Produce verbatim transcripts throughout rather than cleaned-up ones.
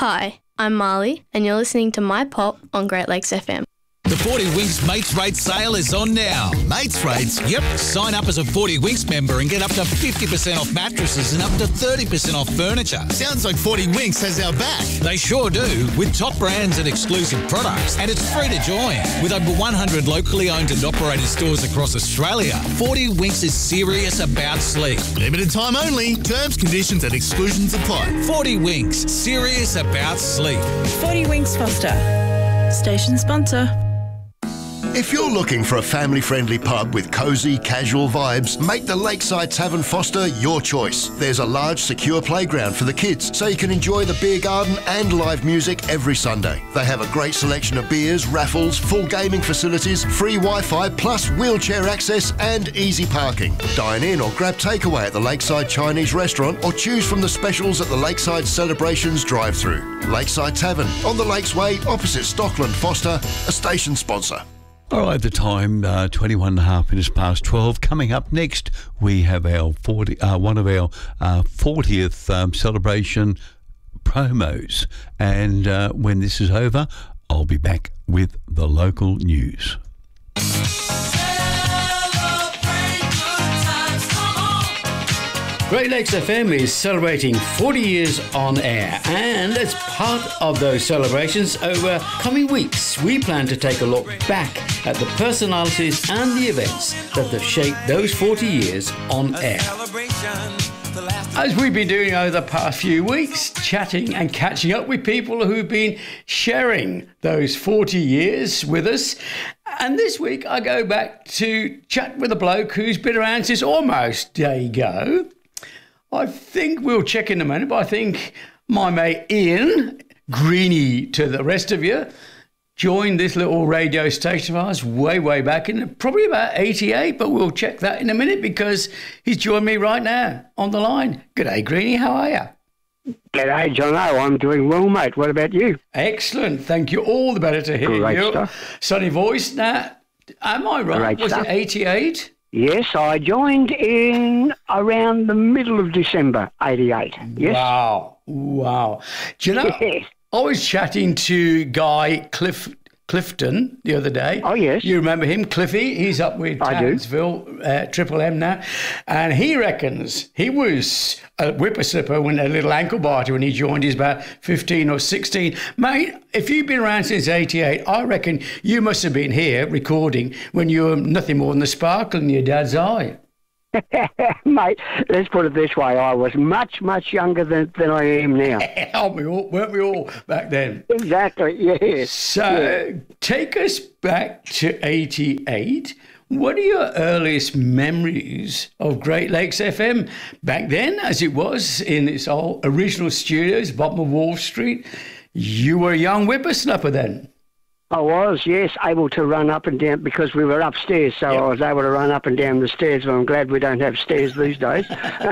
Hi, I'm Marley, and you're listening to My Pop on Great Lakes F M. The forty Winks Mates Rate sale is on now. Mates Rates? Yep. Sign up as a forty Winks member and get up to fifty percent off mattresses and up to thirty percent off furniture. Sounds like forty Winks has our back. They sure do, with top brands and exclusive products. And it's free to join. With over one hundred locally owned and operated stores across Australia, forty Winks is serious about sleep. Limited time only. Terms, conditions and exclusions apply. forty Winks, serious about sleep. forty Winks Foster. Station sponsor. If you're looking for a family-friendly pub with cosy, casual vibes, make the Lakeside Tavern Foster your choice. There's a large, secure playground for the kids, so you can enjoy the beer garden and live music every Sunday. They have a great selection of beers, raffles, full gaming facilities, free Wi-Fi, plus wheelchair access and easy parking. Dine in or grab takeaway at the Lakeside Chinese restaurant or choose from the specials at the Lakeside Celebrations drive-through. Lakeside Tavern, on the Lakes Way, opposite Stockland Foster, a station sponsor. All right, the time, uh, twenty-one and a half minutes past twelve. Coming up next, we have our forty, uh, one of our uh, fortieth um, celebration promos. And uh, when this is over, I'll be back with the local news. Great Lakes F M is celebrating forty years on air, and as part of those celebrations over coming weeks, we plan to take a look back at the personalities and the events that have shaped those forty years on air. As we've been doing over the past few weeks, chatting and catching up with people who've been sharing those forty years with us. And this week I go back to chat with a bloke who's been around since almost day go. I think we'll check in a minute, but I think my mate Ian, Greenie to the rest of you, joined this little radio station of ours way, way back in probably about eighty-eight, but we'll check that in a minute because he's joined me right now on the line. G'day, Greenie, how are you? G'day, Jono. I'm doing well, mate. What about you? Excellent. Thank you. All the better to hear Great you. Stuff. Sunny voice. Now, am I right? Great Was stuff. it eighty-eight? Yes, I joined in around the middle of December, eighty-eight. Yes. Wow. Wow. Do you know, Yes. I was chatting to Guy Cliff Clifton the other day. Oh, yes. You remember him, Cliffy? He's up with I do. Townsville, uh, Triple M now. And he reckons he was a whippersnapper when a little ankle biter when he joined. He's about fifteen or sixteen. Mate, if you've been around since eighty-eight, I reckon you must have been here recording when you were nothing more than the sparkle in your dad's eye. Mate, let's put it this way. I was much, much younger than, than I am now. Aren't we all, weren't we all back then? Exactly, yes. So Yeah. take us back to eighty-eight. What are your earliest memories of Great Lakes F M back then, as it was in its old original studios, bottom of Wall Street? You were a young whippersnapper then. I was, yes, able to run up and down because we were upstairs, so Yep. I was able to run up and down the stairs. But I'm glad we don't have stairs these days.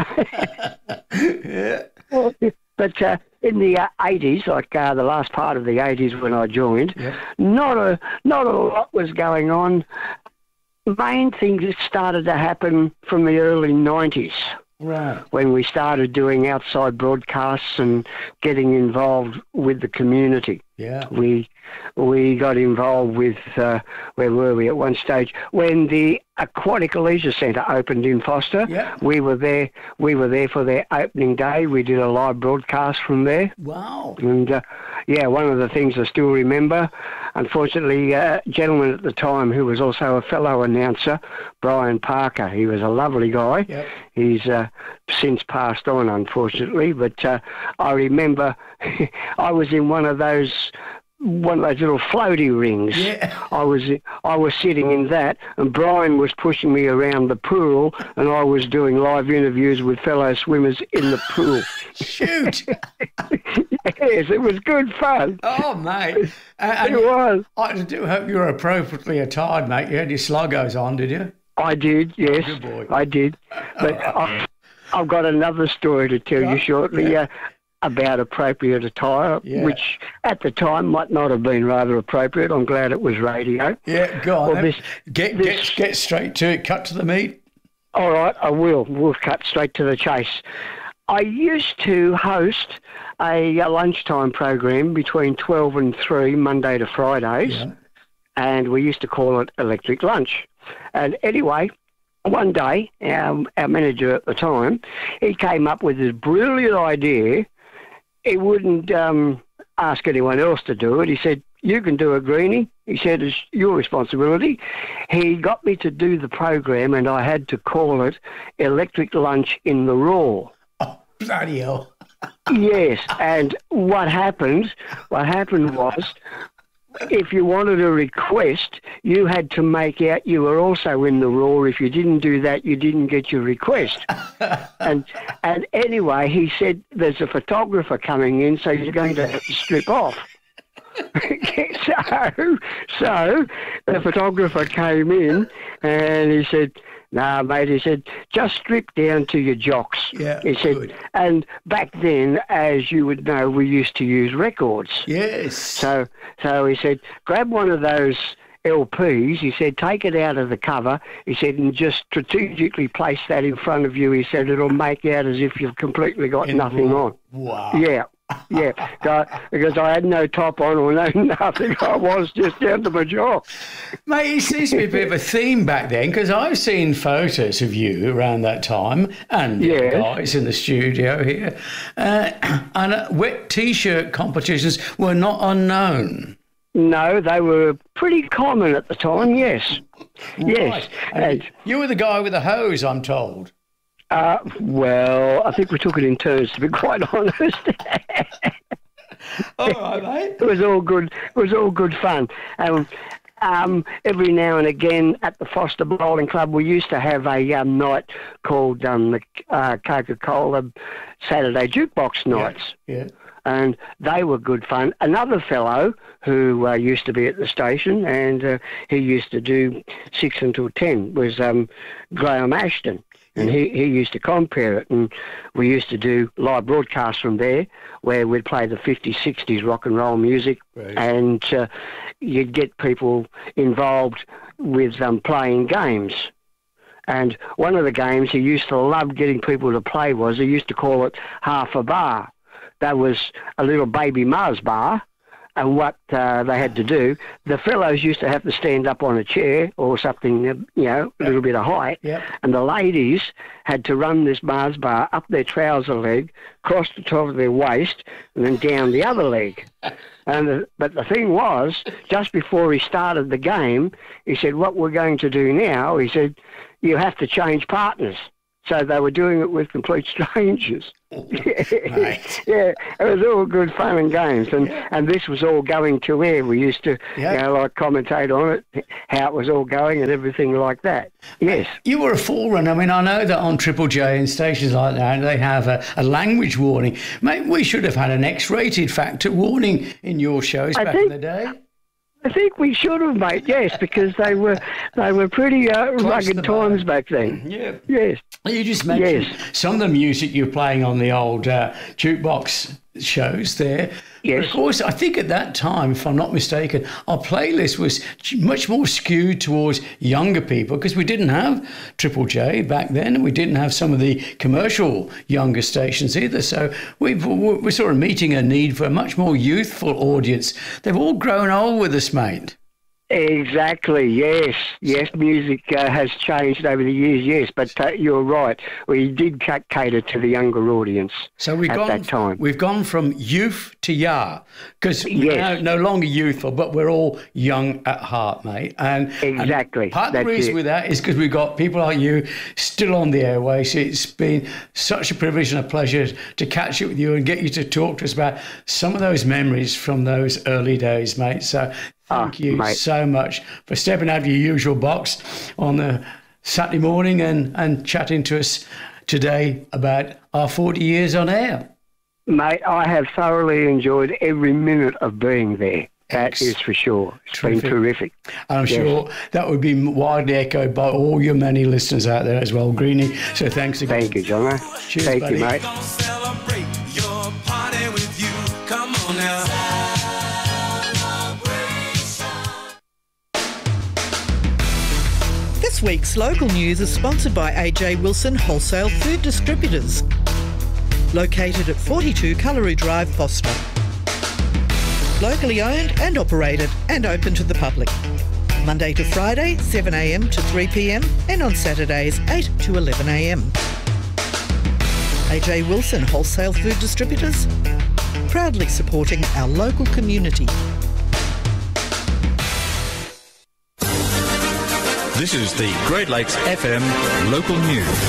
Yeah. Well, but uh, in the uh, eighties, like uh, the last part of the eighties when I joined, Yep. not a not a lot was going on. Main things that started to happen from the early nineties. Right. When we started doing outside broadcasts and getting involved with the community. Yeah. We we got involved with, uh, where were we at one stage? When the Aquatic Leisure Centre opened in Foster, Yeah. we were there We were there for their opening day. We did a live broadcast from there. Wow. And, uh, yeah, one of the things I still remember, unfortunately, uh, a gentleman at the time who was also a fellow announcer, Brian Parker, he was a lovely guy. Yep. He's uh, since passed on, unfortunately, but uh, I remember I was in one of those one of those little floaty rings. Yeah. I was I was sitting in that, and Brian was pushing me around the pool, and I was doing live interviews with fellow swimmers in the pool. Shoot. Yes, it was good fun. Oh, mate. And, It was. I do hope you were appropriately attired, mate. You had your sluggos on, did you? I did, yes, Good boy. I did. But I, I've got another story to tell Right, you shortly yeah. uh, about appropriate attire, Yeah. which at the time might not have been rather appropriate. I'm glad it was radio. Yeah, go on. Well, then. this- get, this- get, get straight to it. Cut to the meat. All right, I will. We'll cut straight to the chase. I used to host a, a lunchtime program between twelve and three, Monday to Fridays, Yeah. and we used to call it Electric Lunch. And anyway, one day, our, our manager at the time, he came up with this brilliant idea. He wouldn't um, ask anyone else to do it. He said, "You can do it, Greenie." He said, "It's your responsibility." He got me to do the program, and I had to call it Electric Lunch in the Raw. Oh, bloody hell. Yes, and what happened, what happened was, if you wanted a request, you had to make out you were also in the Raw. If you didn't do that, you didn't get your request. and and anyway, he said, "There's a photographer coming in, so you're going to have to strip off." so, so the photographer came in and he said, "Nah, mate," he said, "just strip down to your jocks." Yeah, he said, good. and back then, as you would know, we used to use records. Yes. So, so he said, "Grab one of those L Ps," he said, "take it out of the cover," he said, "and just strategically place that in front of you," he said, "it'll make out as if you've completely got In nothing raw. on." Wow. Yeah. Yeah, so, because I had no top on or no nothing. I was just down to my jaw. Mate, it seems to be a bit of a theme back then, because I've seen photos of you around that time and the Yes. guys in the studio here. Uh, and uh, wet T-shirt competitions were not unknown. No, they were pretty common at the time, yes. Yes. Right. And, And you were the guy with the hose, I'm told. uh, well, I think we took it in turns, to be quite honest. All right, mate. It was all good. It was all good fun. And um, every now and again at the Foster Bowling Club, we used to have a um, night called um, the uh, Coca-Cola Saturday Jukebox Nights. Yeah. And they were good fun. Another fellow who uh, used to be at the station, and uh, he used to do six until ten, was um, Graham Ashton. And he, he used to compare it, and we used to do live broadcasts from there where we'd play the fifties, sixties rock and roll music, Right. and uh, you'd get people involved with um, playing games. And one of the games he used to love getting people to play was, he used to call it Half a Bar. That was a little baby Mars bar, and what uh, they had to do, the fellows used to have to stand up on a chair or something, you know, a little bit of height, Yep. and the ladies had to run this Mars bar up their trouser leg, across the top of their waist, and then down the other leg. And the, but the thing was, just before he started the game, he said, "What we're going to do now," he said, "you have to change partners." So they were doing it with complete strangers. Right. Yeah, it was all good fun and games, and Yeah. and this was all going to air. We used to, Yeah. you know, like commentate on it, how it was all going and everything like that. Yes. You were a forerunner. I mean, I know that on Triple J and stations like that, they have a, a language warning. Mate, we should have had an X-rated factor warning in your shows I back think- in the day. I think we should have, mate. Yes, because they were they were pretty uh, to rugged the times bone. back then. Yeah. Yes. You just mentioned Yes. some of the music you're playing on the old uh, jukebox shows there. Yes. But of course, I think at that time, if I'm not mistaken, our playlist was much more skewed towards younger people because we didn't have Triple J back then, and we didn't have some of the commercial younger stations either. So we've, we're sort of meeting a need for a much more youthful audience. They've all grown old with us, mate. Exactly, yes. Yes, music uh, has changed over the years, yes, but uh, you're right. We did ca- cater to the younger audience So we've at gone, that time. we've gone from youth to ya, because we're Yes. no, no longer youthful, but we're all young at heart, mate. And Exactly, and part of the that's reason it. with that is because we've got people like you still on the airways. It's been such a privilege and a pleasure to catch up with you and get you to talk to us about some of those memories from those early days, mate. So thank Ah, you mate. so much for stepping out of your usual box on the Saturday morning and, and chatting to us today about our forty years on air. Mate, I have thoroughly enjoyed every minute of being there. That Ex- is for sure. It's Terrific. been terrific. And I'm Yes. sure that would be widely echoed by all your many listeners out there as well, Greenie. So thanks again. Thank you, John. Cheers, Thank buddy. you, mate. Gonna celebrate your party with you. Come on now. This week's local news is sponsored by A J Wilson Wholesale Food Distributors. located at forty-two Cullery Drive, Foster. Locally owned and operated and open to the public. Monday to Friday, seven a m to three p m and on Saturdays, eight to eleven a m A J Wilson Wholesale Food Distributors, proudly supporting our local community. This is the Great Lakes F M Local News.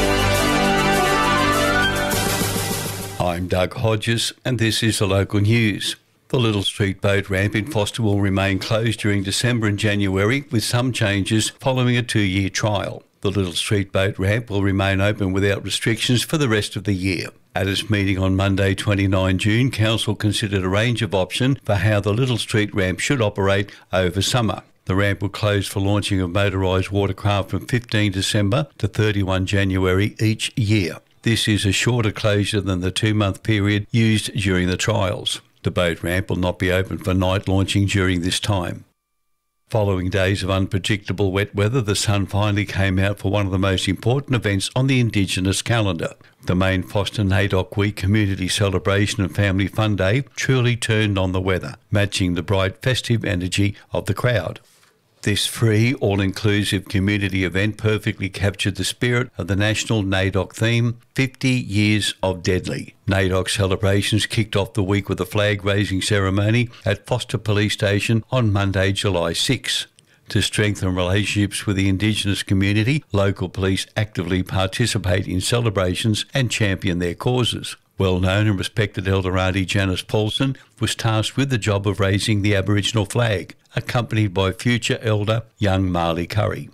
I'm Doug Hodges and this is the local news. The Little Street boat ramp in Foster will remain closed during December and January with some changes following a two-year trial. The Little Street boat ramp will remain open without restrictions for the rest of the year. At its meeting on Monday, the twenty-ninth of June, Council considered a range of options for how the Little Street ramp should operate over summer. The ramp will close for launching of motorised watercraft from fifteenth of December to thirty-first of January each year. This is a shorter closure than the two-month period used during the trials. The boat ramp will not be open for night launching during this time. Following days of unpredictable wet weather, the sun finally came out for one of the most important events on the Indigenous calendar. The main Foster NAIDOC Week Community Celebration and Family Fun Day truly turned on the weather, matching the bright festive energy of the crowd. This free, all-inclusive community event perfectly captured the spirit of the national NAIDOC theme, fifty years of Deadly. NAIDOC celebrations kicked off the week with a flag-raising ceremony at Foster Police Station on Monday, July sixth. To strengthen relationships with the Indigenous community, local police actively participate in celebrations and champion their causes. Well-known and respected Elder Auntie Janice Paulson was tasked with the job of raising the Aboriginal flag, accompanied by future Elder young Marley Curry.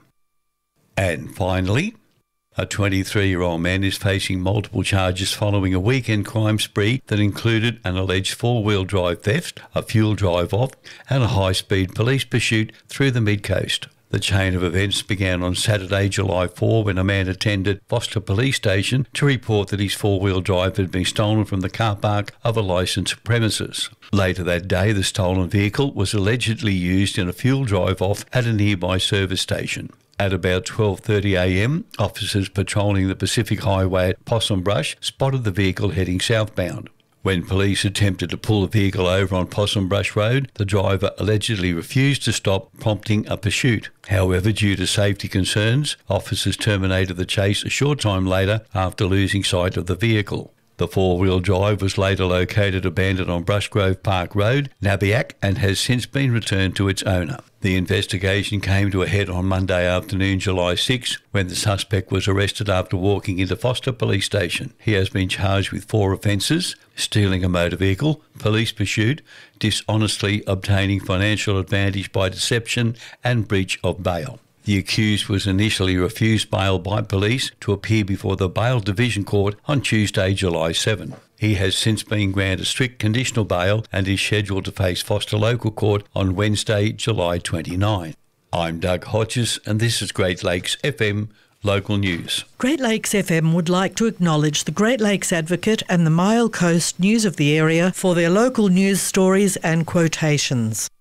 And finally, a twenty-three-year-old man is facing multiple charges following a weekend crime spree that included an alleged four-wheel drive theft, a fuel drive-off and a high-speed police pursuit through the mid-coast. The chain of events began on Saturday, July fourth, when a man attended Foster Police Station to report that his four-wheel drive had been stolen from the car park of a licensed premises. Later that day, the stolen vehicle was allegedly used in a fuel drive-off at a nearby service station. At about twelve thirty a m, officers patrolling the Pacific Highway at Possum Brush spotted the vehicle heading southbound. When police attempted to pull the vehicle over on Possum Brush Road, the driver allegedly refused to stop, prompting a pursuit. However, due to safety concerns, officers terminated the chase a short time later after losing sight of the vehicle. The four-wheel drive was later located abandoned on Brushgrove Park Road, Nabiac, and has since been returned to its owner. The investigation came to a head on Monday afternoon, July sixth, when the suspect was arrested after walking into Foster Police Station. He has been charged with four offences: stealing a motor vehicle, police pursuit, dishonestly obtaining financial advantage by deception, and breach of bail. The accused was initially refused bail by police to appear before the Bail Division Court on Tuesday, July seventh. He has since been granted strict conditional bail and is scheduled to face Foster Local Court on Wednesday, July twenty-ninth. I'm Doug Hodges and this is Great Lakes F M Local News. Great Lakes F M would like to acknowledge the Great Lakes Advocate and the Mile Coast News of the area for their local news stories and quotations.